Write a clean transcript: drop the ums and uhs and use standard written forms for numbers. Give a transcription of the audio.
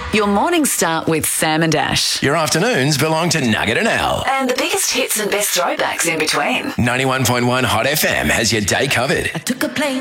Your mornings start with Sam and Ash. Your afternoons belong to Nugget and Al. And the biggest hits and best throwbacks in between. 91.1 Hot FM has your day covered. I took a plane